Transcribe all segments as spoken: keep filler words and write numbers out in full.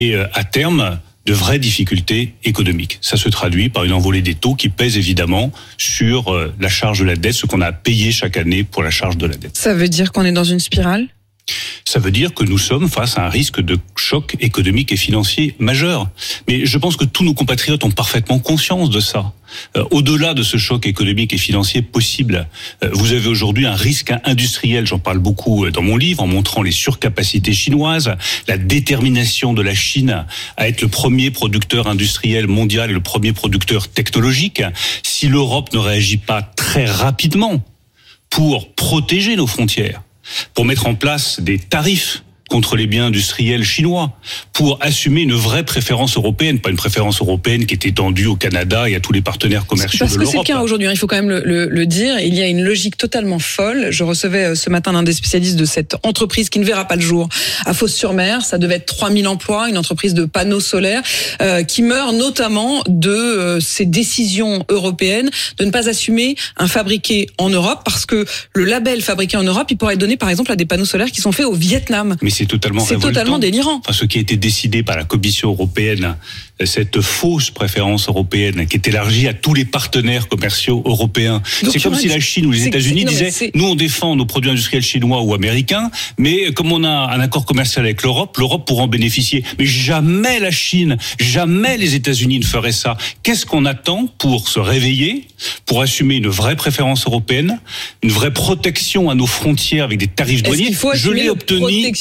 et euh, à terme de vraies difficultés économiques. Ça se traduit par une envolée des taux qui pèse évidemment sur euh, la charge de la dette, ce qu'on a payé chaque année pour la charge de la dette. Ça veut dire qu'on est dans une spirale ? Ça veut dire que nous sommes face à un risque de choc économique et financier majeur. Mais je pense que tous nos compatriotes ont parfaitement conscience de ça. Euh, au-delà de ce choc économique et financier possible, euh, vous avez aujourd'hui un risque industriel. J'en parle beaucoup dans mon livre en montrant les surcapacités chinoises, la détermination de la Chine à être le premier producteur industriel mondial et le premier producteur technologique. Si l'Europe ne réagit pas très rapidement pour protéger nos frontières, pour mettre en place des tarifs contre les biens industriels chinois, pour assumer une vraie préférence européenne, pas une préférence européenne qui est étendue au Canada et à tous les partenaires commerciaux Parce de que l'Europe. C'est le cas aujourd'hui, il faut quand même le, le, le dire, il y a une logique totalement folle. Je recevais ce matin l'un des spécialistes de cette entreprise qui ne verra pas le jour à Fos-sur-Mer, ça devait être trois mille emplois, une entreprise de panneaux solaires, euh, qui meurt notamment de euh, ces décisions européennes de ne pas assumer un fabriqué en Europe, parce que le label fabriqué en Europe, il pourrait être donné par exemple à des panneaux solaires qui sont faits au Vietnam. Mais c'est totalement C'est révoltant. totalement délirant. Enfin, ce qui a été décidé par la Commission européenne, cette fausse préférence européenne qui est élargie à tous les partenaires commerciaux européens. Donc, c'est comme si la Chine ou les États-Unis disaient « Nous, on défend nos produits industriels chinois ou américains, mais comme on a un accord commercial avec l'Europe, l'Europe pourra en bénéficier. » Mais jamais la Chine, jamais les États-Unis ne feraient ça. Qu'est-ce qu'on attend pour se réveiller, pour assumer une vraie préférence européenne, une vraie protection à nos frontières avec des tarifs douaniers? Est-ce qu'il faut assumer le protectionnisme ?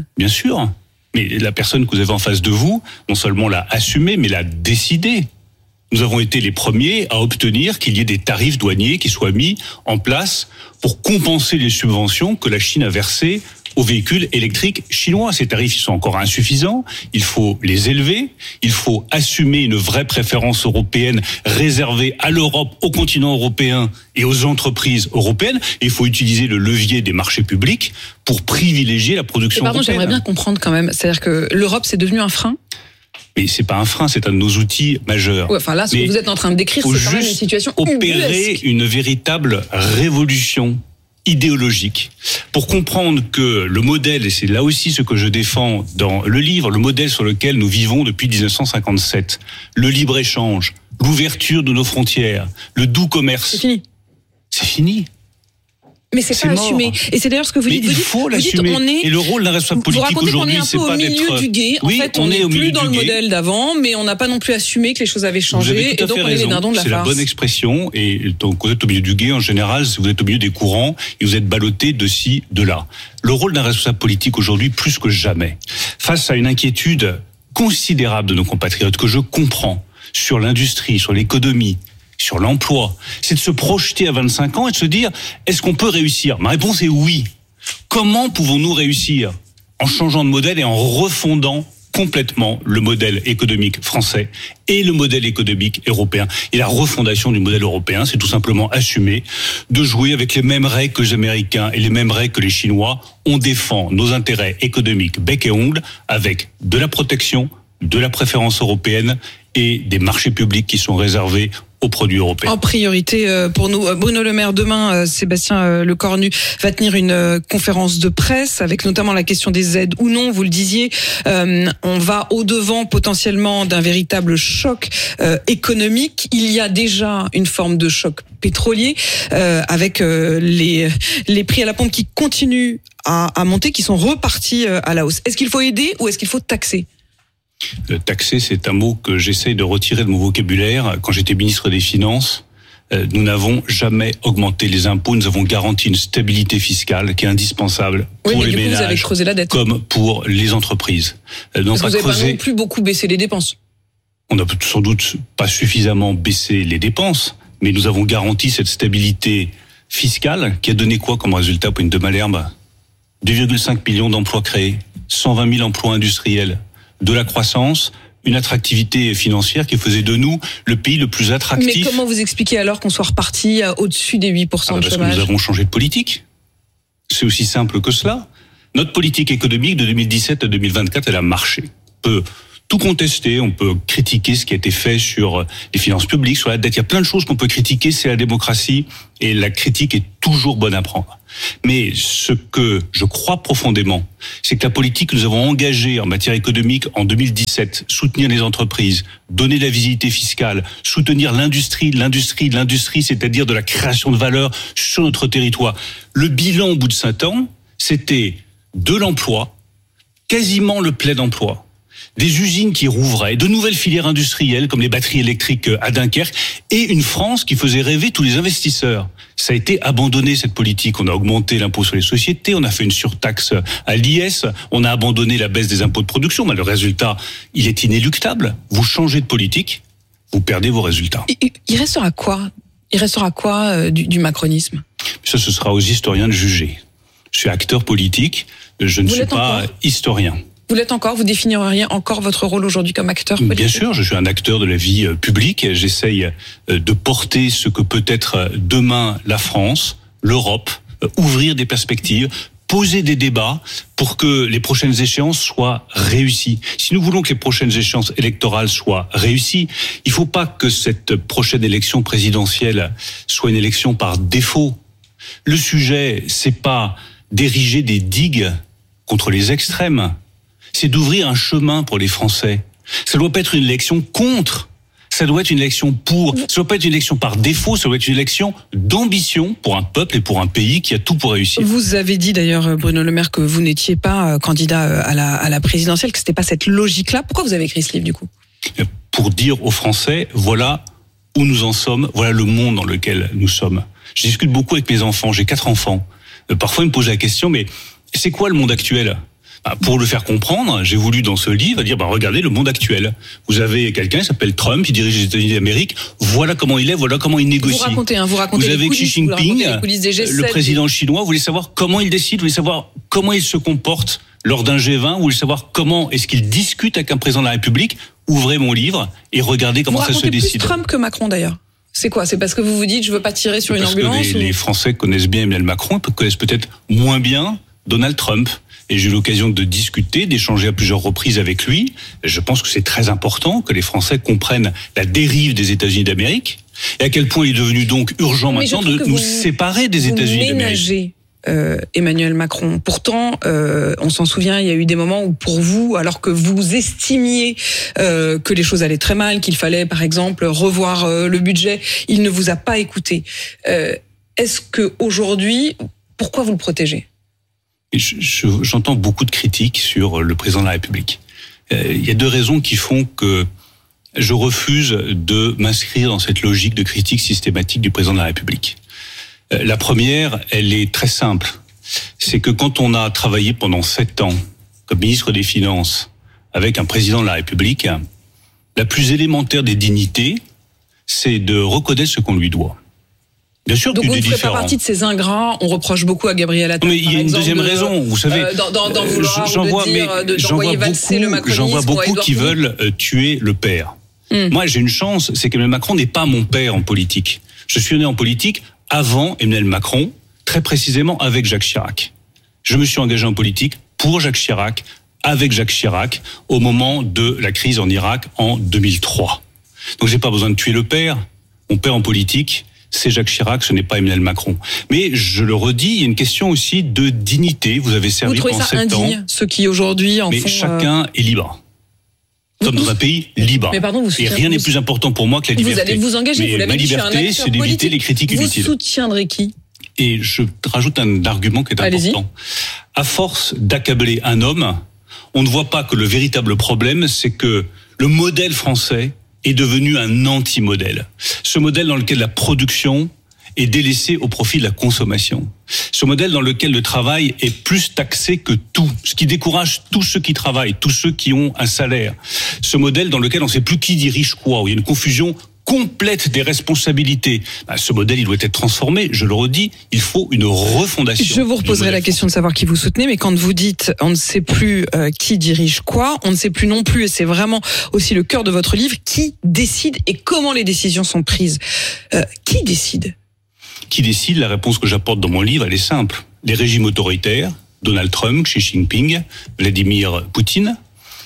Bien sûr. Mais la personne que vous avez en face de vous, non seulement l'a assumé, mais l'a décidé. Nous avons été les premiers à obtenir qu'il y ait des tarifs douaniers qui soient mis en place pour compenser les subventions que la Chine a versées aux véhicules électriques chinois. Ces tarifs sont encore insuffisants, il faut les élever, il faut assumer une vraie préférence européenne réservée à l'Europe, au continent européen et aux entreprises européennes. Et il faut utiliser le levier des marchés publics pour privilégier la production pardon, européenne. J'aimerais bien comprendre quand même, c'est-à-dire que l'Europe c'est devenu un frein ? Mais c'est pas un frein, c'est un de nos outils majeurs. Ouais, enfin là, ce Mais que vous êtes en train de décrire, c'est quand même une situation opérer ubuesque. Une véritable révolution idéologique pour comprendre que le modèle, et c'est là aussi ce que je défends dans le livre, le modèle sur lequel nous vivons depuis dix-neuf cent cinquante-sept, le libre-échange, l'ouverture de nos frontières, le doux commerce. C'est fini. C'est fini. Mais c'est, c'est pas mort. Assumé. Et c'est d'ailleurs ce que vous Mais dites. il vous faut dites, l'assumer. Vous dites, on est, et le rôle d'un responsable politique aujourd'hui, c'est pas d'être... On est un peu au milieu du gué. En oui, fait, on n'est plus dans le modèle d'avant, mais on n'a pas non plus assumé que les choses avaient changé. Et donc, on est les dindons de la farce. C'est la bonne expression. Et donc, vous êtes au milieu du gué, en général, vous êtes au milieu des courants et vous êtes ballotté de ci, de là. Le rôle d'un responsable politique aujourd'hui, plus que jamais, face à une inquiétude considérable de nos compatriotes que je comprends sur l'industrie, sur l'économie, sur l'emploi, c'est de se projeter à vingt-cinq ans et de se dire, est-ce qu'on peut réussir ? Ma réponse est oui. Comment pouvons-nous réussir ? En changeant de modèle et en refondant complètement le modèle économique français et le modèle économique européen. Et la refondation du modèle européen, c'est tout simplement assumer de jouer avec les mêmes règles que les Américains et les mêmes règles que les Chinois. On défend nos intérêts économiques bec et ongle avec de la protection, de la préférence européenne et des marchés publics qui sont réservés aux produits européens. En priorité pour nous, Bruno Le Maire, demain, Sébastien Lecornu va tenir une conférence de presse avec notamment la question des aides ou non, vous le disiez. Euh, on va au-devant potentiellement d'un véritable choc euh, économique. Il y a déjà une forme de choc pétrolier euh, avec euh, les, les prix à la pompe qui continuent à, à monter, qui sont repartis à la hausse. Est-ce qu'il faut aider ou est-ce qu'il faut taxer ? Le taxer, c'est un mot que j'essaye de retirer de mon vocabulaire. Quand j'étais ministre des Finances, nous n'avons jamais augmenté les impôts. Nous avons garanti une stabilité fiscale qui est indispensable pour oui, mais les du coup, ménages vous avez creusé la dette. Comme pour les entreprises. Parce non que pas vous n'avez creuser... pas non plus beaucoup baissé les dépenses. On n'a sans doute pas suffisamment baissé les dépenses, mais nous avons garanti cette stabilité fiscale qui a donné quoi comme résultat pour une de Malherbe ? deux virgule cinq millions d'emplois créés, cent vingt mille emplois industriels, de la croissance, une attractivité financière qui faisait de nous le pays le plus attractif. Mais comment vous expliquez alors qu'on soit reparti à au-dessus des huit pour cent ah bah de parce chômage ? Parce que nous avons changé de politique. C'est aussi simple que cela. Notre politique économique de deux mille dix-sept à deux mille vingt-quatre, elle a marché. On peut tout contester, on peut critiquer ce qui a été fait sur les finances publiques, sur la dette. Il y a plein de choses qu'on peut critiquer, c'est la démocratie, et la critique est toujours bonne à prendre. Mais ce que je crois profondément, c'est que la politique que nous avons engagée en matière économique en deux mille dix-sept, soutenir les entreprises, donner de la visibilité fiscale, soutenir l'industrie, l'industrie, l'industrie, c'est-à-dire de la création de valeur sur notre territoire. Le bilan au bout de cinq ans, c'était de l'emploi, quasiment le plein emploi, des usines qui rouvraient, de nouvelles filières industrielles comme les batteries électriques à Dunkerque, et une France qui faisait rêver tous les investisseurs. Ça a été abandonné, cette politique. On a augmenté l'impôt sur les sociétés, on a fait une surtaxe à l'I S, on a abandonné la baisse des impôts de production. Mais le résultat, il est inéluctable. Vous changez de politique, vous perdez vos résultats. Il restera quoi Il restera quoi euh, du, du macronisme? Ça, ce sera aux historiens de juger. Je suis acteur politique, je ne vous suis pas encore historien. Vous l'êtes encore? Vous définiriez encore votre rôle aujourd'hui comme acteur politique? Bien sûr, je suis un acteur de la vie publique. J'essaye de porter ce que peut être demain la France, l'Europe, ouvrir des perspectives, poser des débats pour que les prochaines échéances soient réussies. Si nous voulons que les prochaines échéances électorales soient réussies, il ne faut pas que cette prochaine élection présidentielle soit une élection par défaut. Le sujet, c'est pas d'ériger des digues contre les extrêmes, c'est d'ouvrir un chemin pour les Français. Ça doit pas être une élection contre, ça doit être une élection pour, ça doit pas être une élection par défaut, ça doit être une élection d'ambition pour un peuple et pour un pays qui a tout pour réussir. Vous avez dit d'ailleurs, Bruno Le Maire, que vous n'étiez pas candidat à la, à la présidentielle, que c'était pas cette logique-là. Pourquoi vous avez écrit ce livre du coup? Pour dire aux Français, voilà où nous en sommes, voilà le monde dans lequel nous sommes. Je discute beaucoup avec mes enfants, j'ai quatre enfants. Parfois ils me posent la question, mais c'est quoi le monde actuel? Pour le faire comprendre, j'ai voulu dans ce livre dire, bah, regardez le monde actuel. Vous avez quelqu'un qui s'appelle Trump, qui dirige les États-Unis d'Amérique. Voilà comment il est, voilà comment il négocie. Vous racontez, hein, vous racontez vous avez les coulisses, Xi Jinping, vous les coulisses des G sept, le président chinois. Vous voulez savoir comment il décide, vous voulez savoir comment il se comporte lors d'un G vingt, vous voulez savoir comment est-ce qu'il discute avec un président de la République. Ouvrez mon livre et regardez comment vous ça se décide. Vous racontez plus Trump que Macron d'ailleurs. C'est quoi? C'est parce que vous vous dites, je veux pas tirer sur une parce ambulance? Que les, ou... les Français connaissent bien Emmanuel Macron, ils connaissent peut-être moins bien Donald Trump. Et j'ai eu l'occasion de discuter, d'échanger à plusieurs reprises avec lui. Je pense que c'est très important que les Français comprennent la dérive des États-Unis d'Amérique et à quel point il est devenu donc urgent Mais maintenant de nous séparer des États-Unis d'Amérique. Euh, Emmanuel Macron. Pourtant, euh, on s'en souvient, il y a eu des moments où pour vous, alors que vous estimiez euh, que les choses allaient très mal, qu'il fallait par exemple revoir euh, le budget, il ne vous a pas écouté. Euh, est-ce que aujourd'hui, pourquoi vous le protégez? Je, je, j'entends beaucoup de critiques sur le président de la République. Euh, il y a deux raisons qui font que je refuse de m'inscrire dans cette logique de critique systématique du président de la République. Euh, la première, elle est très simple. C'est que quand on a travaillé pendant sept ans comme ministre des Finances avec un président de la République, la plus élémentaire des dignités, c'est de reconnaître ce qu'on lui doit. Bien sûr Donc qu'il vous ne est ferez différent. pas partie de ces ingrats. On reproche beaucoup à Gabriel Attal. Mais il y a une exemple, deuxième de, raison. Vous savez, euh, dans, dans, dans vouloir j'en vois, de dire, mais de, j'en vois valser le beaucoup, j'en vois beaucoup qui Philippe. veulent euh, tuer le père. Mm. Moi, j'ai une chance, c'est qu'Emmanuel Macron n'est pas mon père en politique. Je suis né en politique avant Emmanuel Macron, très précisément avec Jacques Chirac. Je me suis engagé en politique pour Jacques Chirac, avec Jacques Chirac, au moment de la crise en Irak en deux mille trois. Donc, j'ai pas besoin de tuer le père. Mon père en politique, c'est Jacques Chirac, ce n'est pas Emmanuel Macron. Mais je le redis, il y a une question aussi de dignité. Vous avez servi pendant sept ans. Ceux qui aujourd'hui en Mais font, chacun euh... est libre. Nous sommes dans un pays libre. Mais pardon, vous et rien n'est plus important pour moi que la liberté. Vous allez vous engager. Mais vous l'avez ma dit, liberté, c'est d'éviter les critiques vous inutiles. Vous soutiendrez qui? Et je rajoute un argument qui est Allez-y. important. À force d'accabler un homme, on ne voit pas que le véritable problème, c'est que le modèle français est devenu un anti-modèle. Ce modèle dans lequel la production est délaissée au profit de la consommation. Ce modèle dans lequel le travail est plus taxé que tout, ce qui décourage tous ceux qui travaillent, tous ceux qui ont un salaire. Ce modèle dans lequel on ne sait plus qui dirige quoi, où il y a une confusion complète des responsabilités. Ben, ce modèle, il doit être transformé. Je le redis, il faut une refondation. Je vous reposerai la question de savoir qui vous soutenez, mais quand vous dites on ne sait plus euh, qui dirige quoi, on ne sait plus non plus, et c'est vraiment aussi le cœur de votre livre, qui décide et comment les décisions sont prises. Euh, qui décide ? Qui décide? La réponse que j'apporte dans mon livre, elle est simple. Les régimes autoritaires, Donald Trump, Xi Jinping, Vladimir Poutine,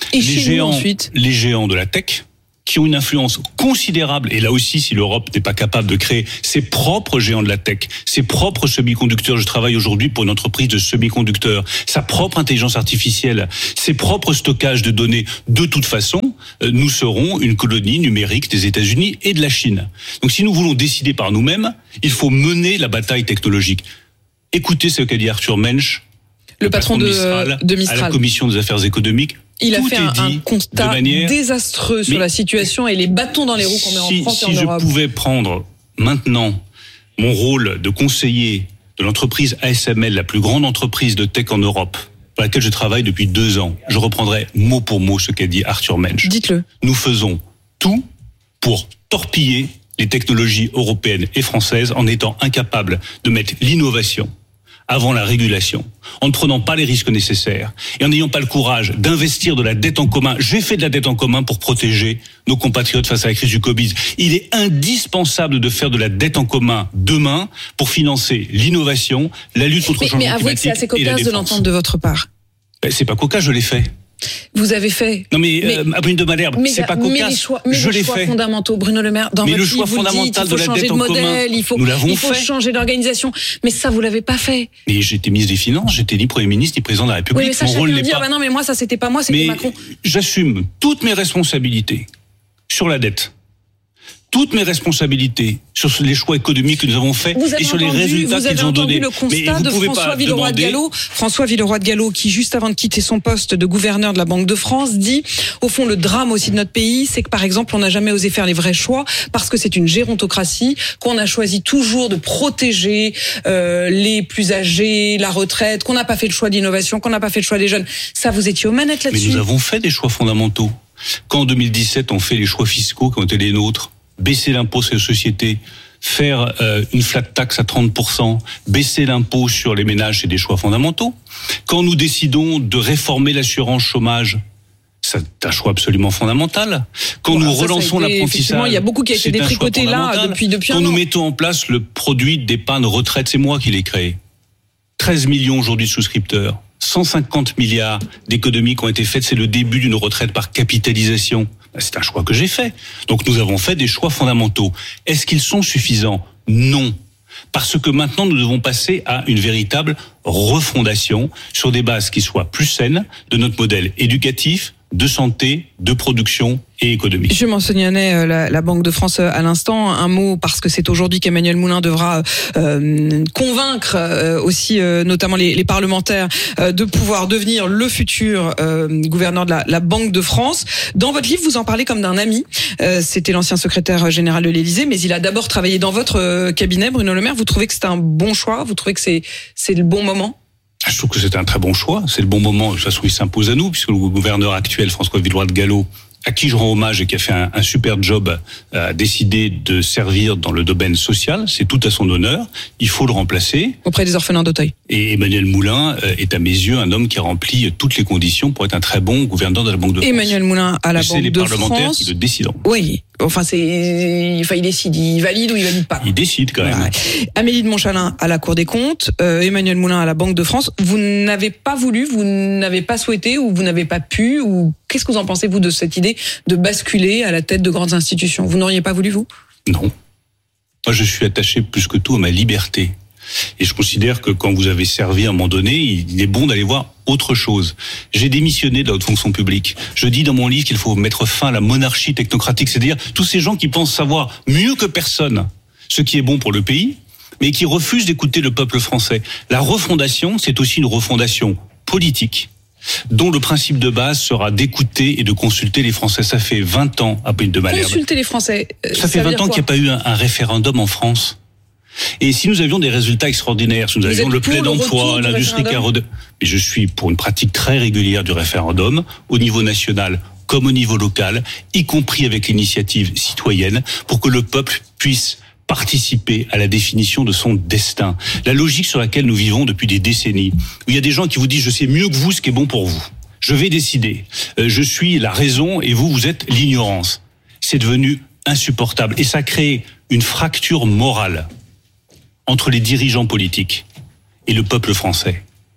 Et les chez géants, nous ensuite les géants de la tech, qui ont une influence considérable, et là aussi, si l'Europe n'est pas capable de créer ses propres géants de la tech, ses propres semi-conducteurs, je travaille aujourd'hui pour une entreprise de semi-conducteurs, sa propre intelligence artificielle, ses propres stockages de données, de toute façon, nous serons une colonie numérique des États-Unis et de la Chine. Donc si nous voulons décider par nous-mêmes, il faut mener la bataille technologique. Écoutez ce qu'a dit Arthur Mensch, le, le patron, patron de, Mistral, de Mistral, à la Commission des affaires économiques. Il a fait un, un constat de manière... désastreux sur mais la situation et les bâtons dans les roues qu'on met si, en France si et en Europe. Si je pouvais prendre maintenant mon rôle de conseiller de l'entreprise A S M L, la plus grande entreprise de tech en Europe, pour laquelle je travaille depuis deux ans, je reprendrai mot pour mot ce qu'a dit Arthur Mensch. Dites-le. Nous faisons tout pour torpiller les technologies européennes et françaises en étant incapables de mettre l'innovation avant la régulation, en ne prenant pas les risques nécessaires et en n'ayant pas le courage d'investir de la dette en commun. J'ai fait de la dette en commun pour protéger nos compatriotes face à la crise du Covid. Il est indispensable de faire de la dette en commun demain pour financer l'innovation, la lutte contre mais, le changement mais climatique et la défense. Mais avouez que c'est assez cocasse de l'entendre de votre part. Ben, c'est pas cocasse, je l'ai fait. Vous avez fait. Non mais, mais euh, Brune de Malherbe, mais, c'est pas mais cocasse. Les choix, mais je les l'ai choix fait. fondamentaux, Bruno Le Maire, dans mais votre le choix livre, fondamental vous dites, il faut de la changer dette de en modèle, commun, il faut, nous l'avons il faut fait. changer d'organisation. Mais ça, vous l'avez pas fait. Mais j'étais ministre des Finances, j'étais ni Premier ministre ni président de la République. Oui, mais ça, Mon rôle chacun n'est dire, pas. bah non, mais moi, ça, c'était pas moi, c'était mais Macron. J'assume toutes mes responsabilités sur la dette. Toutes mes responsabilités sur les choix économiques que nous avons faits et sur entendu, les résultats qu'ils ont donnés. Vous avez entendu le constat de François Villeroy de Galhau. François Villeroy de Galhau, qui juste avant de quitter son poste de gouverneur de la Banque de France, dit au fond le drame aussi de notre pays, c'est que par exemple on n'a jamais osé faire les vrais choix parce que c'est une gérontocratie, qu'on a choisi toujours de protéger euh, les plus âgés, la retraite, qu'on n'a pas fait le choix d'innovation, qu'on n'a pas fait le choix des jeunes. Ça, vous étiez aux manettes là-dessus. Mais nous avons fait des choix fondamentaux. Quand en deux mille dix-sept on fait les choix fiscaux qui ont été les nôtres, baisser l'impôt sur les sociétés, faire euh, une flat tax à trente pour cent, baisser l'impôt sur les ménages, c'est des choix fondamentaux. Quand nous décidons de réformer l'assurance chômage, c'est un choix absolument fondamental. Quand voilà, nous ça, relançons ça été, l'apprentissage, il y a beaucoup qui a été détricoté là depuis, depuis Quand un nous an. mettons en place le produit d'épargne retraite, c'est moi qui l'ai créé. treize millions aujourd'hui de souscripteurs. cent cinquante milliards d'économies qui ont été faites, c'est le début d'une retraite par capitalisation. C'est un choix que j'ai fait. Donc nous avons fait des choix fondamentaux. Est-ce qu'ils sont suffisants ? Non. Parce que maintenant, nous devons passer à une véritable refondation sur des bases qui soient plus saines de notre modèle éducatif, de santé, de production et économique. Je mentionnais la, la Banque de France à l'instant. Un mot, parce que c'est aujourd'hui qu'Emmanuel Moulin devra euh, convaincre euh, aussi euh, notamment les, les parlementaires euh, de pouvoir devenir le futur euh, gouverneur de la, la Banque de France. Dans votre livre, vous en parlez comme d'un ami. Euh, c'était l'ancien secrétaire général de l'Élysée, mais il a d'abord travaillé dans votre euh, cabinet, Bruno Le Maire. Vous trouvez que c'est un bon choix ? Vous trouvez que c'est, c'est le bon moment ? Je trouve que c'est un très bon choix. C'est le bon moment. De toute façon, il s'impose à nous, puisque le gouverneur actuel, François Villeroy de Galhau, à qui je rends hommage et qui a fait un, un super job, a décidé de servir dans le domaine social. C'est tout à son honneur. Il faut le remplacer. Auprès des orphelins d'Auteuil. Et Emmanuel Moulin est à mes yeux un homme qui remplit toutes les conditions pour être un très bon gouverneur de la Banque de France. Emmanuel Moulin à la Banque de France. C'est les parlementaires qui le décident. Oui. Enfin, c'est, enfin, il décide, il valide ou il valide pas. Il décide quand même. Ouais. Amélie de Montchalin à la Cour des comptes, euh, Emmanuel Moulin à la Banque de France. Vous n'avez pas voulu, vous n'avez pas souhaité ou vous n'avez pas pu ou qu'est-ce que vous en pensez vous de cette idée de basculer à la tête de grandes institutions ? Vous n'auriez pas voulu vous ? Non. Moi, je suis attaché plus que tout à ma liberté. Et je considère que quand vous avez servi à un moment donné, il est bon d'aller voir autre chose. J'ai démissionné de la haute fonction publique. Je dis dans mon livre qu'il faut mettre fin à la monarchie technocratique, c'est-à-dire tous ces gens qui pensent savoir mieux que personne ce qui est bon pour le pays, mais qui refusent d'écouter le peuple français. La refondation, c'est aussi une refondation politique, dont le principe de base sera d'écouter et de consulter les Français. Ça fait vingt ans, à peine de Malherbe. Consulter les Français. Ça, ça fait vingt ans qu'il n'y a pas eu un, un référendum en France. Et si nous avions des résultats extraordinaires, si nous Vous avions le plein d'emploi, l'industrie carreau, mais je suis pour une pratique très régulière du référendum, au niveau national comme au niveau local, y compris avec l'initiative citoyenne, pour que le peuple puisse participer à la définition de son destin. La logique sur laquelle nous vivons depuis des décennies, où il y a des gens qui vous disent « je sais mieux que vous ce qui est bon pour vous, je vais décider, je suis la raison et vous, vous êtes l'ignorance », c'est devenu insupportable. Et ça crée une fracture morale entre les dirigeants politiques et le peuple français.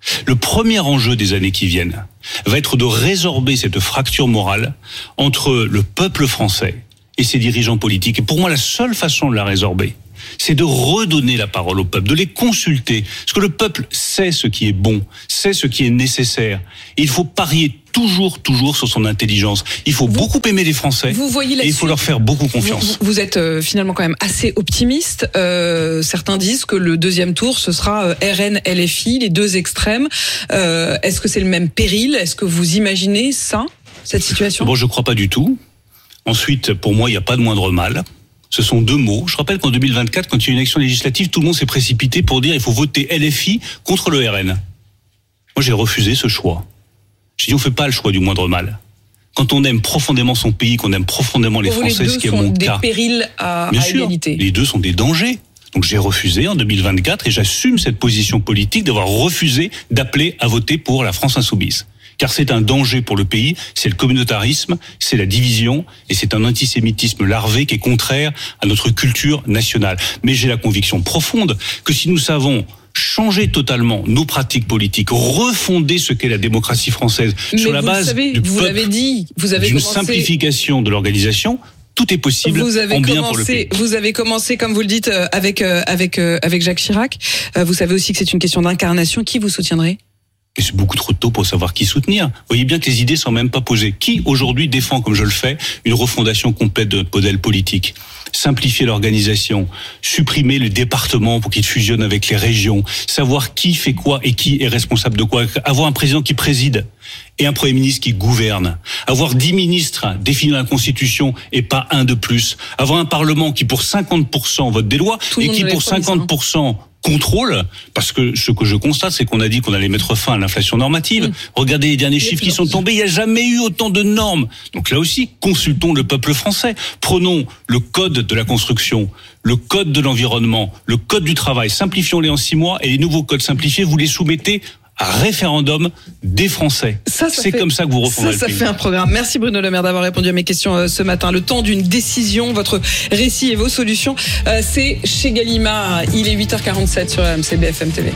Le premier enjeu des années qui viennent va être de résorber cette fracture morale entre le peuple français et ses dirigeants politiques. Et pour moi, la seule façon de la résorber, c'est de redonner la parole au peuple, de les consulter. Parce que le peuple sait ce qui est bon, sait ce qui est nécessaire. Et il faut parier toujours, toujours sur son intelligence. Il faut vous, beaucoup aimer les Français vous voyez et il faut leur faire beaucoup confiance. Vous, vous êtes euh, finalement quand même assez optimiste. Euh, certains disent que le deuxième tour, ce sera euh, R N L F I, les deux extrêmes. Euh, est-ce que c'est le même péril ? Est-ce que vous imaginez ça, cette situation ? Bon, je ne crois pas du tout. Ensuite, pour moi, il n'y a pas de moindre mal. Ce sont deux mots. Je rappelle qu'en deux mille vingt-quatre, quand il y a eu une élection législative, tout le monde s'est précipité pour dire il faut voter L F I contre le R N. Moi, j'ai refusé ce choix. J'ai dit on ne fait pas le choix du moindre mal. Quand on aime profondément son pays, qu'on aime profondément les pour Français, les ce qui est mon des cas. Périls à, Bien à sûr, égalité. Les deux sont des dangers. Donc j'ai refusé en deux mille vingt-quatre et j'assume cette position politique d'avoir refusé d'appeler à voter pour la France insoumise. Car c'est un danger pour le pays, c'est le communautarisme, c'est la division et c'est un antisémitisme larvé qui est contraire à notre culture nationale. Mais j'ai la conviction profonde que si nous savons changer totalement nos pratiques politiques, refonder ce qu'est la démocratie française Mais sur la base savez, du vous peuple, l'avez dit, vous avez d'une commencé... simplification de l'organisation, tout est possible vous avez en bien commencé, pour le pays. Vous avez commencé, comme vous le dites, avec, avec, avec Jacques Chirac. Vous savez aussi que c'est une question d'incarnation. Qui vous soutiendrez ? Et c'est beaucoup trop tôt pour savoir qui soutenir. Vous voyez bien que les idées sont même pas posées. Qui aujourd'hui défend, comme je le fais, une refondation complète de notre modèle politique ? Simplifier l'organisation, supprimer le département pour qu'il fusionne avec les régions, savoir qui fait quoi et qui est responsable de quoi, avoir un président qui préside et un Premier ministre qui gouverne, avoir dix ministres définis dans la Constitution et pas un de plus, avoir un Parlement qui pour cinquante pour cent vote des lois et qui pour cinquante pour cent contrôle, parce que ce que je constate, c'est qu'on a dit qu'on allait mettre fin à l'inflation normative. Mmh. Regardez les derniers chiffres qui sont tombés, il n'y a jamais eu autant de normes. Donc là aussi, consultons le peuple français. Prenons le code de la construction, le code de l'environnement, le code du travail, simplifions-les en six mois et les nouveaux codes simplifiés, vous les soumettez à référendum des Français. Ça, ça c'est fait, comme ça que vous refondez ça, le pays. Ça fait un programme. Merci Bruno Le Maire d'avoir répondu à mes questions euh, ce matin. Le temps d'une décision, votre récit et vos solutions, euh, c'est chez Gallimard. Il est huit heures quarante-sept sur R M C B F M T V.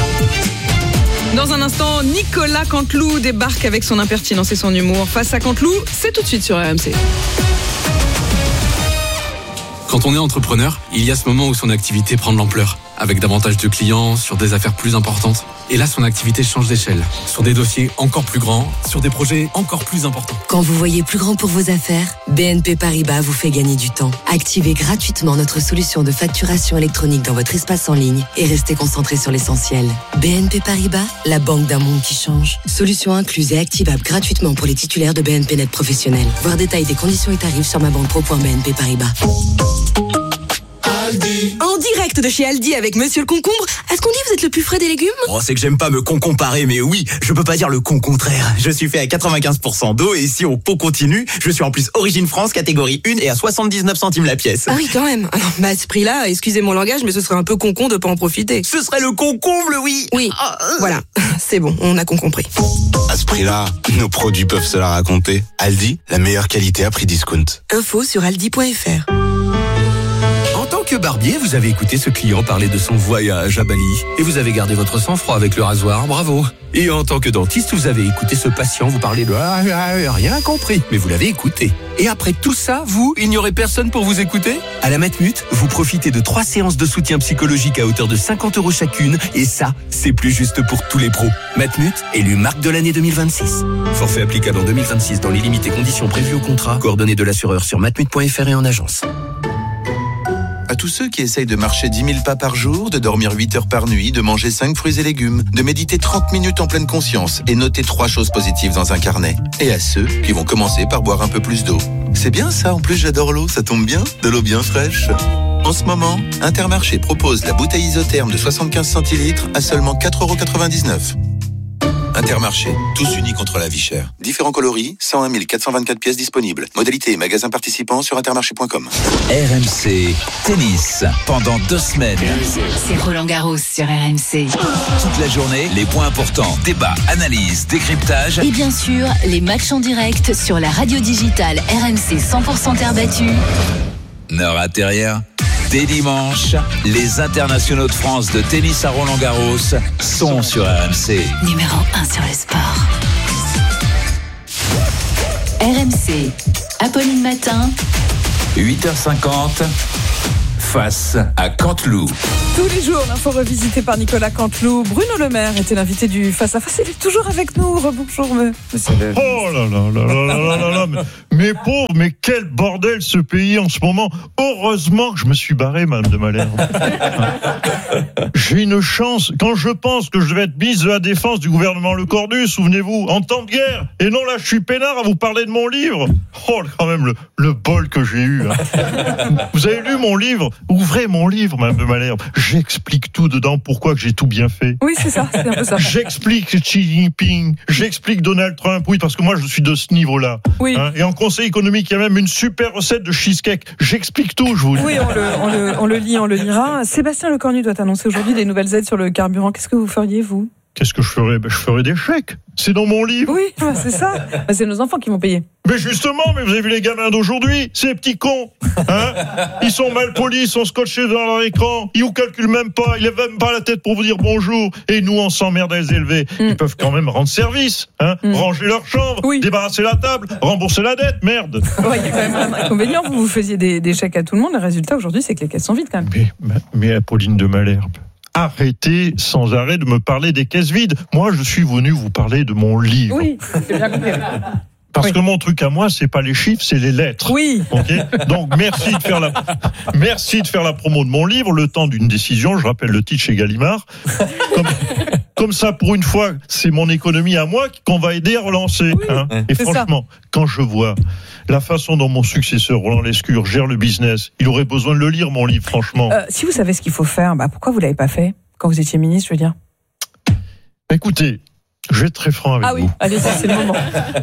Dans un instant, Nicolas Canteloup débarque avec son impertinence et son humour. Face à Canteloup, c'est tout de suite sur R M C. Quand on est entrepreneur, il y a ce moment où son activité prend de l'ampleur, avec davantage de clients, sur des affaires plus importantes. Et là, son activité change d'échelle, sur des dossiers encore plus grands, sur des projets encore plus importants. Quand vous voyez plus grand pour vos affaires, B N P Paribas vous fait gagner du temps. Activez gratuitement notre solution de facturation électronique dans votre espace en ligne et restez concentré sur l'essentiel. B N P Paribas, la banque d'un monde qui change. Solution incluse et activable gratuitement pour les titulaires de B N P Net professionnels. Voir détail des conditions et tarifs sur ma banque pro point b n p paribas. Aldi. En direct de chez Aldi avec Monsieur le Concombre. Est-ce qu'on dit que vous êtes le plus frais des légumes ? Oh, c'est que j'aime pas me concomparer, mais oui, je peux pas dire le con contraire. Je suis fait à quatre-vingt-quinze pour cent d'eau et si on pot continue, je suis en plus Origine France, catégorie un et à soixante-dix-neuf centimes la pièce. Ah oui, quand même. Alors, bah, à ce prix-là, excusez mon langage, mais ce serait un peu concon de pas en profiter. Ce serait le concomble, oui. Oui, oh, euh... voilà. C'est bon, on a con compris. À ce prix-là, nos produits peuvent se la raconter. Aldi, la meilleure qualité à prix discount. Info sur aldi point f r. En tant que barbier, vous avez écouté ce client parler de son voyage à Bali et vous avez gardé votre sang-froid avec le rasoir, bravo. Et en tant que dentiste, vous avez écouté ce patient vous parler de ah, ah, rien compris, mais vous l'avez écouté. Et après tout ça, vous, il n'y aurait personne pour vous écouter ? À la Matmut, vous profitez de trois séances de soutien psychologique à hauteur de cinquante euros chacune et ça, c'est plus juste pour tous les pros. Matmut, élu marque de l'année deux mille vingt-six. Forfait applicable en deux mille vingt-six dans les limites et conditions prévues au contrat. Coordonnées de l'assureur sur matmut point f r et en agence. À tous ceux qui essayent de marcher dix mille pas par jour, de dormir huit heures par nuit, de manger cinq fruits et légumes, de méditer trente minutes en pleine conscience et noter trois choses positives dans un carnet. Et à ceux qui vont commencer par boire un peu plus d'eau. C'est bien ça, en plus j'adore l'eau, ça tombe bien, de l'eau bien fraîche. En ce moment, Intermarché propose la bouteille isotherme de soixante-quinze centilitres à seulement quatre euros quatre-vingt-dix-neuf. Intermarché, tous unis contre la vie chère. Différents coloris, cent un mille quatre cent vingt-quatre pièces disponibles. Modalité et magasins participants sur intermarché point com. R M C Tennis, pendant deux semaines. C'est Roland Garros sur R M C. Toute la journée, les points importants, débats, analyses, décryptage. Et bien sûr, les matchs en direct sur la radio digitale R M C cent pour cent terre battue. Ne ratez rien. Dès dimanche, les internationaux de France de tennis à Roland-Garros sont sur R M C. Numéro un sur le sport. R M C, Apolline Matin. huit heures cinquante, face à Canteloup. Tous les jours, l'info revisitée par Nicolas Canteloup. Bruno Le Maire était l'invité du Face à Face. Il est toujours avec nous. Rebonjour, monsieur le... Oh là là là là là là là là. Mais pauvre, mais quel bordel ce pays en ce moment. Heureusement que je me suis barré, madame de Malherbe. J'ai une chance. Quand je pense que je vais être ministre de la Défense du gouvernement Lecornu, souvenez-vous, en temps de guerre. Et non, là, je suis peinard à vous parler de mon livre. Oh, quand même, le, le bol que j'ai eu. Hein. Vous avez lu mon livre? Ouvrez mon livre, madame de Malherbe. J'explique tout dedans, pourquoi que j'ai tout bien fait. Oui, c'est ça, c'est un peu ça. J'explique Xi Jinping, j'explique Donald Trump, oui, parce que moi, je suis de ce niveau-là. Oui. Hein, et en conseil économique, il y a même une super recette de cheesecake. J'explique tout, je vous le dis. Oui, on le, on, le, on le lit, on le lira. Sébastien Lecornu doit annoncer aujourd'hui des nouvelles aides sur le carburant. Qu'est-ce que vous feriez, vous? Qu'est-ce que je ferais? Ben, je ferais des chèques. C'est dans mon livre. Oui, c'est ça. Ben, c'est nos enfants qui vont payer. Mais justement, mais vous avez vu les gamins d'aujourd'hui, ces petits cons, hein? Ils sont mal polis, ils sont scotchés devant leur écran, ils vous calculent même pas, ils lèvent même pas la tête pour vous dire bonjour, et nous on s'emmerde à les élever. Mm. Ils peuvent quand même rendre service, hein? Mm. Ranger leur chambre, oui. Débarrasser la table, rembourser la dette, merde. Ouais, il y a quand même un inconvénient, vous vous faisiez des, des chèques à tout le monde, le résultat aujourd'hui c'est que les caisses sont vides quand même. Mais, mais Apolline de Malherbe, arrêtez sans arrêt de me parler des caisses vides. Moi, je suis venu vous parler de mon livre. Oui, c'est bien compris. Parce oui. que mon truc à moi, c'est pas les chiffres, c'est les lettres. Oui. Okay, donc merci de faire la, merci de faire la promo de mon livre, le temps d'une décision. Je rappelle le titre chez Gallimard. Comme, comme ça, pour une fois, c'est mon économie à moi qu'on va aider à relancer. Oui, hein. Et franchement, ça. Quand je vois la façon dont mon successeur Roland Lescure gère le business, il aurait besoin de le lire, mon livre, franchement. Euh, si vous savez ce qu'il faut faire, bah pourquoi vous l'avez pas fait quand vous étiez ministre, je veux dire? Écoutez. Je vais être très franc avec ah oui. vous. Allez, ça, c'est le moment.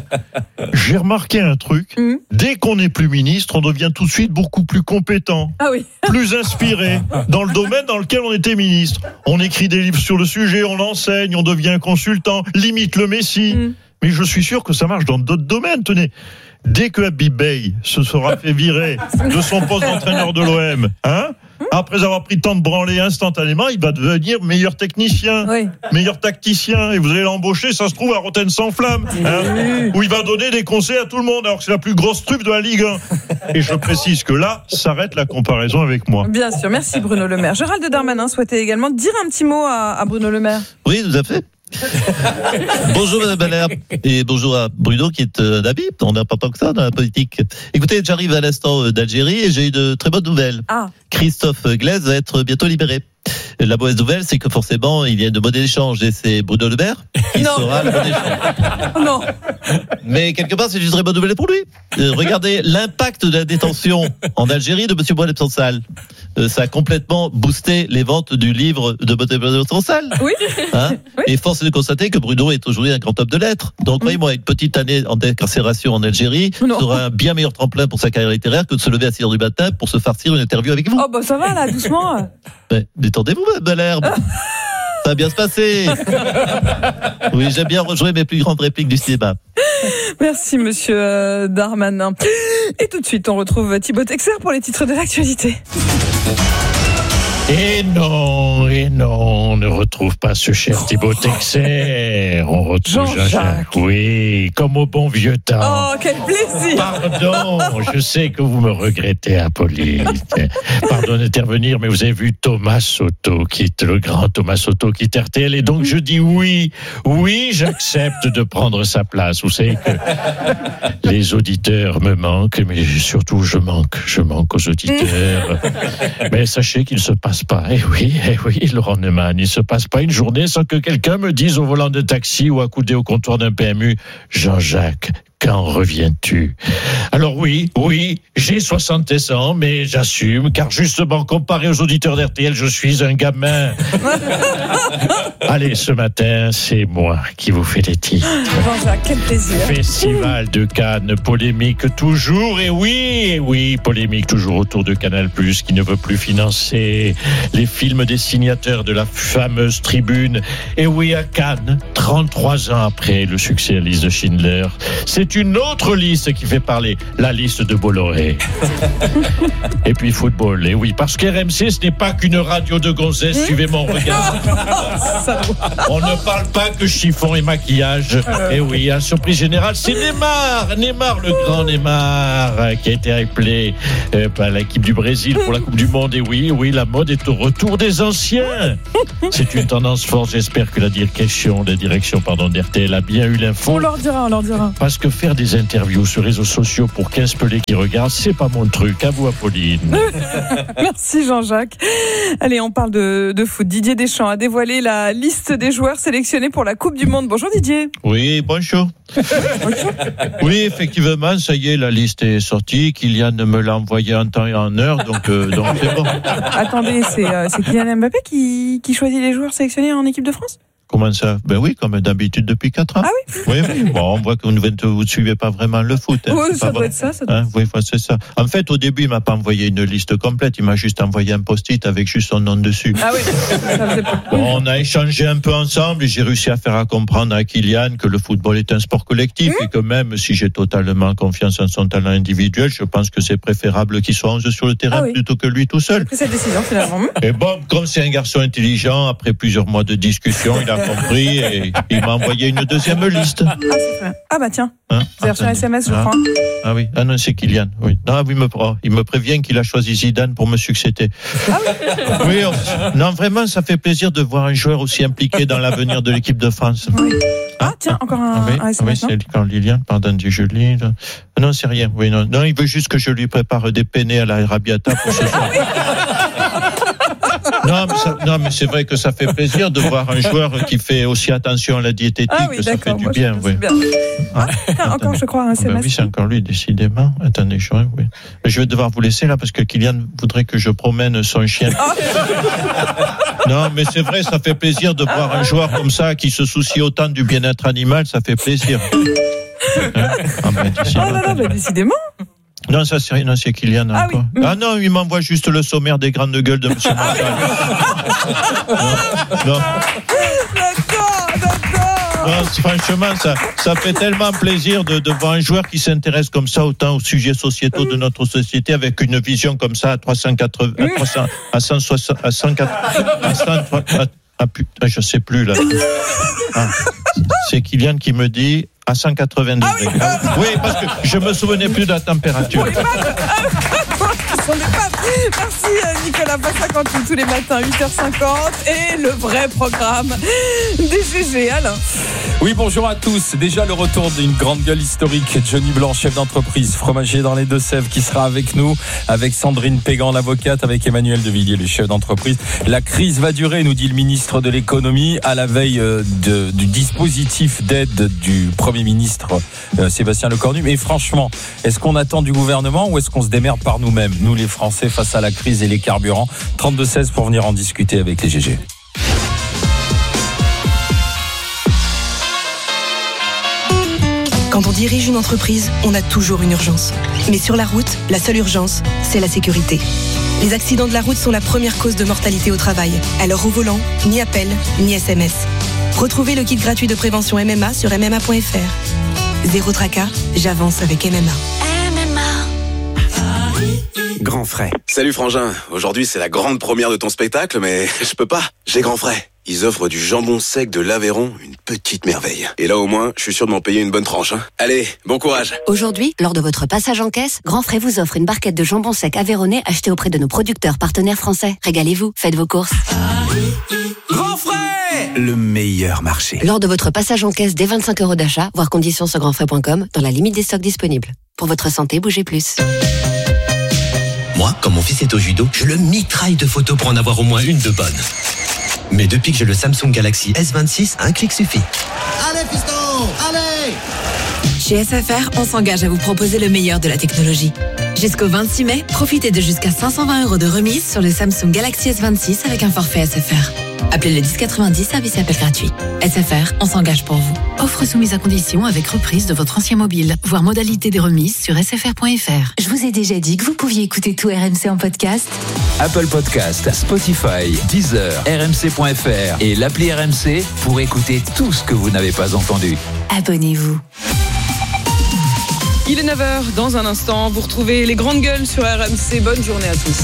J'ai remarqué un truc. Mmh. Dès qu'on n'est plus ministre, on devient tout de suite beaucoup plus compétent. Ah oui. Plus inspiré dans le domaine dans lequel on était ministre. On écrit des livres sur le sujet, on enseigne, on devient consultant, limite le Messie. Mmh. Mais je suis sûr que ça marche dans d'autres domaines. Tenez. Dès que Habib Bey se sera fait virer de son poste d'entraîneur de l'O M, hein, après avoir pris tant de branlées instantanément, il va devenir meilleur technicien, oui. meilleur tacticien, et vous allez l'embaucher, ça se trouve, à Rotten sans flamme, hein, oui. où il va donner des conseils à tout le monde, alors que c'est la plus grosse truffe de la Ligue un. Et je précise que là, s'arrête la comparaison avec moi. Bien sûr, merci Bruno Le Maire. Gérald Darmanin souhaitait également dire un petit mot à, à Bruno Le Maire. Oui, tout à fait. Bonjour Madame Malherbe et bonjour à Bruno qui est un ami, on n'est pas tant que ça dans la politique. Écoutez, j'arrive à l'instant d'Algérie et j'ai une très bonne nouvelle. Ah. Christophe Glaise va être bientôt libéré. La mauvaise nouvelle, c'est que forcément, il y a une monnaie d'échange et c'est Bruno Le Maire qui non. sera la monnaie d'échange. Non. Mais quelque part, c'est une très bonne nouvelle pour lui. Euh, regardez l'impact de la détention en Algérie de Monsieur Mohamed Sansal. Euh, ça a complètement boosté les ventes du livre de Mohamed Sansal. Oui. Hein oui. Et force est de constater que Bruno est aujourd'hui un grand homme de lettres. Donc, mmh. voyez-moi, une petite année en décarcération en Algérie non. sera un bien meilleur tremplin pour sa carrière littéraire que de se lever à six heures du matin pour se farcir une interview avec vous. Oh, bah ça va là, doucement. Mais détendez-vous, Madame Malherbe. Ça va bien se passer. Oui, j'aime bien rejouer mes plus grandes répliques du cinéma. Merci, monsieur Darmanin. Et tout de suite, on retrouve Thibaut Texer pour les titres de l'actualité. Et non, et non, on ne retrouve pas ce cher Thibaut Texer. On retrouve Jean-Jacques. Jean-Jacques. Oui, comme au bon vieux temps. Oh, quel plaisir. Pardon, je sais que vous me regrettez, Apolline. Pardon d'intervenir, mais vous avez vu Thomas Soto, quitte le grand Thomas Soto, quitte R T L. Et donc, je dis oui, oui, j'accepte de prendre sa place. Vous savez que les auditeurs me manquent, mais surtout, je manque, je manque aux auditeurs. Mais sachez qu'il se passe pas. Eh oui, eh oui, Laurent Neumann, il se passe pas une journée sans que quelqu'un me dise au volant de taxi ou accoudé au comptoir d'un P M U, Jean-Jacques, quand reviens-tu? Alors oui, oui, j'ai soixante ans, mais j'assume, car justement, comparé aux auditeurs d'R T L, je suis un gamin. Allez, ce matin, c'est moi qui vous fais les titres. Jean-Jacques, quel plaisir. Festival de Cannes, polémique toujours, et oui, et oui, polémique toujours autour de Canal+, qui ne veut plus financer les films des signataires de la fameuse tribune. Et oui, à Cannes, trente-trois ans après le succès à Liste de Schindler, c'est c'est une autre liste qui fait parler, la liste de Bolloré. Et puis football, et oui, parce qu'R M C, ce n'est pas qu'une radio de gonzesse, suivez mon regard. On ne parle pas que chiffon et maquillage. Et oui, à surprise générale, c'est Neymar, Neymar, le grand Neymar, qui a été appelé euh, par l'équipe du Brésil pour la Coupe du Monde. Et oui, oui, la mode est au retour des anciens. C'est une tendance forte. J'espère que la direction, la direction pardon, d'R T L a bien eu l'info. On leur dira, on leur dira. Parce que faire des interviews sur réseaux sociaux pour quinze pelés qui regardent, c'est pas mon truc. À vous, Apolline. Merci Jean-Jacques. Allez, on parle de, de foot. Didier Deschamps a dévoilé la liste des joueurs sélectionnés pour la Coupe du Monde. Bonjour Didier. Oui, bonjour. Oui, effectivement, ça y est, la liste est sortie. Kylian me l'a envoyé en temps et en heure, donc, euh, donc c'est bon. Attendez, c'est, euh, c'est Kylian Mbappé qui, qui choisit les joueurs sélectionnés en équipe de France ? Comment ça ? Ben oui, comme d'habitude depuis quatre ans. Ah oui ? Oui, oui. Bon, on voit que vous ne suivez pas vraiment le foot. Hein. Oui, ça doit bon. être ça. ça doit hein, oui, c'est ça. En fait, au début, il m'a pas envoyé une liste complète. Il m'a juste envoyé un post-it avec juste son nom dessus. Ah oui, ça faisait pas. Bon, on a échangé un peu ensemble et j'ai réussi à faire à comprendre à Kylian que le football est un sport collectif mmh. et que même si j'ai totalement confiance en son talent individuel, je pense que c'est préférable qu'il soit onze sur le terrain ah oui. plutôt que lui tout seul. C'est cette décision finalement. Et bon, comme c'est un garçon intelligent, après plusieurs mois de discussion, il a compris et il m'a envoyé une deuxième liste. Ah, c'est vrai. Ah bah tiens, hein, vous avez reçu un S M S, je ah, crois. Ah oui, ah non, c'est Kylian. Oui. Ah oui, il me, oh, il me prévient qu'il a choisi Zidane pour me succéder. Ah oui. Oui, on, non, vraiment, ça fait plaisir de voir un joueur aussi impliqué dans l'avenir de l'équipe de France. Oui. Ah tiens, encore un, oui, un S M S. Oui, c'est quand Liliane, pardon, dit je lis. Là. Non, c'est rien. Oui, non, non, il veut juste que je lui prépare des penne à la Rabiata pour ce soir. Non mais, ça, non, mais c'est vrai que ça fait plaisir de voir un joueur qui fait aussi attention à la diététique. Ah oui, ça fait du moi, bien. Oui. bien. Ah, ah, encore, je crois, un S M S. Ben oui, c'est encore lui, décidément. Attendez, je, oui. je vais devoir vous laisser là parce que Kylian voudrait que je promène son chien. Non, mais c'est vrai, ça fait plaisir de voir un joueur comme ça qui se soucie autant du bien-être animal, ça fait plaisir. Hein ah, ben, oh non, non, ben, décidément. Non, ça c'est rien, non, c'est Kylian ah, encore. Oui. Ah non, il m'envoie juste le sommaire des grandes gueules de Monsieur Marshall. non, non. D'accord, d'accord. Non, franchement, ça, ça fait tellement plaisir de, de voir un joueur qui s'intéresse comme ça autant aux sujets sociétaux de notre société avec une vision comme ça à trois cent quatre-vingts, à trois cents, à cent soixante, à cent quatre-vingts, à cent, à, ah putain, je sais plus là. Ah, c'est Kylian qui me dit à cent quatre-vingt degrés. Ah oui, oui, parce que je me souvenais plus de la température. Oui, merci Nicolas Passac tous les matins huit heures cinquante et le vrai programme des G G. Alain. Oui, bonjour à tous. Déjà le retour d'une grande gueule historique, Johnny Blanc, chef d'entreprise fromager dans les Deux-Sèvres, qui sera avec nous, avec Sandrine Pégan, l'avocate, avec Emmanuel Devilliers, le chef d'entreprise. La crise va durer, nous dit le ministre de l'économie, à la veille de, du dispositif d'aide du Premier ministre euh, Sébastien Lecornu. Mais franchement, est-ce qu'on attend du gouvernement ou est-ce qu'on se démerde par nous-mêmes, nous les Français, face à la crise et les carburants? Trente-deux seize pour venir en discuter avec les G G. Quand on dirige une entreprise, on a toujours une urgence. Mais sur la route, la seule urgence, c'est la sécurité. Les accidents de la route sont la première cause de mortalité au travail. Alors au volant, ni appel, ni S M S. Retrouvez le kit gratuit de prévention M M A sur m m a point f r. Zéro tracas, j'avance avec M M A. M M A. Grand Frais. Salut Frangin, aujourd'hui c'est la grande première de ton spectacle, mais je peux pas, j'ai Grand Frais. Ils offrent du jambon sec de l'Aveyron, une petite merveille. Et là au moins, je suis sûr de m'en payer une bonne tranche. Hein. Allez, bon courage. Aujourd'hui, lors de votre passage en caisse, Grand Frais vous offre une barquette de jambon sec aveyronnais achetée auprès de nos producteurs partenaires français. Régalez-vous, faites vos courses. Grand Frais, le meilleur marché. Lors de votre passage en caisse dès vingt-cinq euros d'achat, voir conditions sur grand frais point com, dans la limite des stocks disponibles. Pour votre santé, bougez plus. Moi, quand mon fils est au judo, je le mitraille de photos pour en avoir au moins une de bonne. Mais depuis que j'ai le Samsung Galaxy S vingt-six, un clic suffit. Allez, fiston, allez! Chez S F R, on s'engage à vous proposer le meilleur de la technologie. Jusqu'au vingt-six mai, profitez de jusqu'à cinq cent vingt euros de remise sur le Samsung Galaxy S vingt-six avec un forfait S F R. Appelez le dix quatre-vingt-dix, service appel gratuit. S F R, on s'engage pour vous. Offre soumise à condition avec reprise de votre ancien mobile. Voir modalité des remises sur s f r point f r. Je vous ai déjà dit que vous pouviez écouter tout R M C en podcast. Apple Podcast, Spotify, Deezer, r m c point f r et l'appli R M C pour écouter tout ce que vous n'avez pas entendu. Abonnez-vous. Il est neuf heures, dans un instant, vous retrouvez les grandes gueules sur R M C. Bonne journée à tous.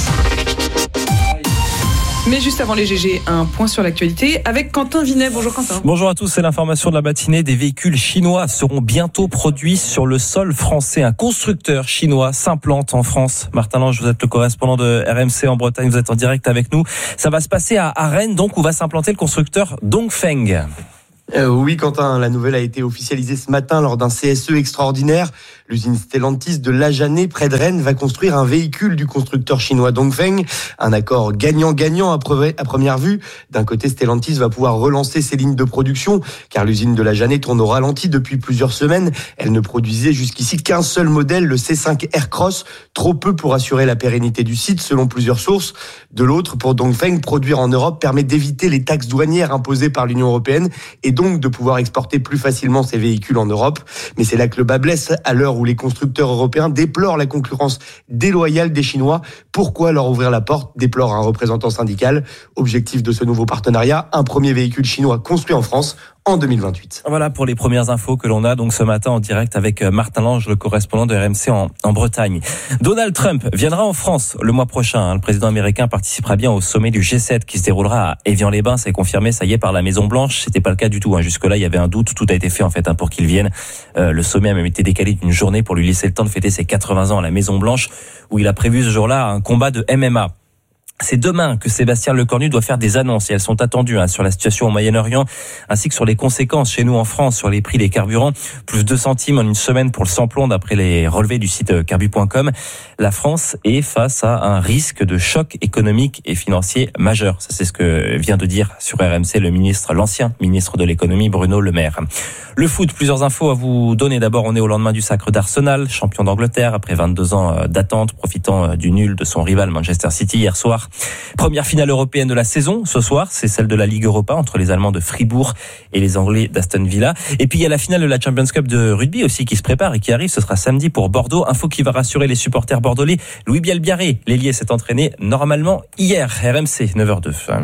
Mais juste avant les G G, un point sur l'actualité avec Quentin Vinet. Bonjour Quentin. Bonjour à tous, c'est l'information de la matinée. Des véhicules chinois seront bientôt produits sur le sol français. Un constructeur chinois s'implante en France. Martin Lange, vous êtes le correspondant de R M C en Bretagne, vous êtes en direct avec nous. Ça va se passer à Rennes, donc, où va s'implanter le constructeur Dongfeng. Euh, oui, Quentin, la nouvelle a été officialisée ce matin lors d'un C S E extraordinaire. L'usine Stellantis de Lajanais, près de Rennes, va construire un véhicule du constructeur chinois Dongfeng. Un accord gagnant-gagnant à première vue. D'un côté, Stellantis va pouvoir relancer ses lignes de production, car l'usine de Lajanais tourne au ralenti depuis plusieurs semaines. Elle ne produisait jusqu'ici qu'un seul modèle, le C cinq Aircross, trop peu pour assurer la pérennité du site, selon plusieurs sources. De l'autre, pour Dongfeng, produire en Europe permet d'éviter les taxes douanières imposées par l'Union européenne et donc de pouvoir exporter plus facilement ses véhicules en Europe. Mais c'est là que le bas blesse, à l'heure où les constructeurs européens déplorent la concurrence déloyale des Chinois. Pourquoi leur ouvrir la porte, déplore un représentant syndical. Objectif de ce nouveau partenariat, un premier véhicule chinois construit en France en deux mille vingt-huit. Voilà pour les premières infos que l'on a donc ce matin en direct avec Martin Lange, le correspondant de R M C en, en Bretagne. Donald Trump viendra en France le mois prochain. Le président américain participera bien au sommet du G sept qui se déroulera à Évian-les-Bains. C'est confirmé, ça y est, par la Maison Blanche. C'était pas le cas du tout. Hein. Jusque-là, il y avait un doute. Tout a été fait en fait hein, pour qu'il vienne. Euh, le sommet a même été décalé d'une journée pour lui laisser le temps de fêter ses quatre-vingts ans à la Maison Blanche, où il a prévu ce jour-là un combat de M M A. C'est demain que Sébastien Lecornu doit faire des annonces et elles sont attendues hein, sur la situation au Moyen-Orient ainsi que sur les conséquences chez nous en France sur les prix des carburants. Plus deux centimes en une semaine pour le samplon d'après les relevés du site carbu point com. La France est face à un risque de choc économique et financier majeur. Ça, c'est ce que vient de dire sur R M C le ministre, l'ancien ministre de l'économie Bruno Le Maire. Le foot, plusieurs infos à vous donner. D'abord, on est au lendemain du sacre d'Arsenal, champion d'Angleterre après vingt-deux ans d'attente, profitant du nul de son rival Manchester City hier soir. Première finale européenne de la saison, ce soir, c'est celle de la Ligue Europa entre les Allemands de Fribourg et les Anglais d'Aston Villa. Et puis il y a la finale de la Champions Cup de rugby aussi qui se prépare et qui arrive, ce sera samedi pour Bordeaux. Info qui va rassurer les supporters bordelais. Louis Bielbiarré, l'ailier, s'est entraîné normalement hier. R M C, neuf heures deux. R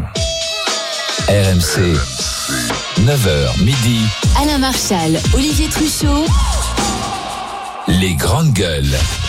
M C, neuf heures midi. Alain Marchal, Olivier Truchot. Les grandes gueules.